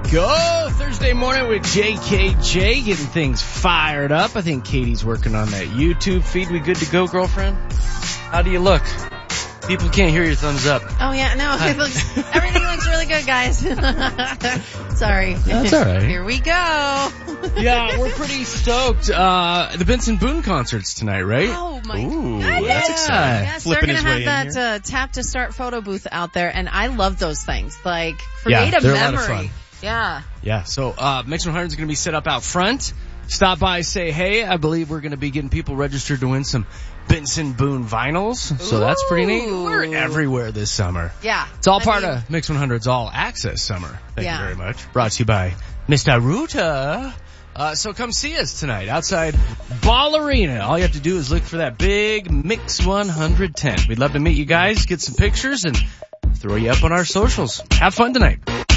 go. Thursday morning with JKJ, getting things fired up. I think Katie's working on that YouTube feed. We good to go, girlfriend? How do you look? People can't hear your thumbs up. Oh, yeah, no, everything looks really good, guys. Sorry. That's all right. Here we go. Yeah, we're pretty stoked. The Benson Boone concert's tonight, right? Oh, my Ooh, goodness. that's exciting. Yes, they're Flipping going to his way have in that tap to start photo booth out there, and I love those things. Like, Yeah, create a they're a lot memory. of fun. Yeah. Yeah, so Mix 100 is going to be set up out front. Stop by, say hey. I believe we're going to be getting people registered to win some Benson Boone vinyls. So that's pretty neat. We're everywhere this summer. Yeah. It's all part of Mix 100's All Access Summer. Thank you very much. Brought to you by Mr. Ruta. So come see us tonight outside Ball Arena. All you have to do is look for that big Mix 100 tent. We'd love to meet you guys, get some pictures, and throw you up on our socials. Have fun tonight.